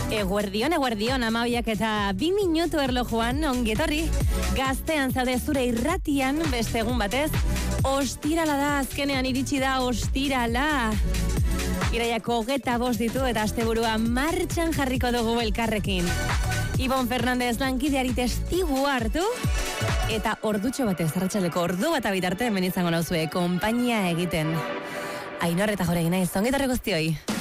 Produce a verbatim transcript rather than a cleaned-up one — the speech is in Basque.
Eguerdion, eguerdion, amabiak eta bi minutu erlojuan ongetorri. Gaztean zaude zure irratian, beste egun batez. Ostirala da, azkenean iritsi da ostirala. Iraiako geta bost ditu eta asteburua martxan jarriko dugu elkarrekin. Ibon Fernandez lankideari testigu hartu. Eta ordutxo batez, arratsaleko ordu bat abitarte hemen izango nauzue, konpainia egiten. Ainor eta Joregina, ongetorri guztioi.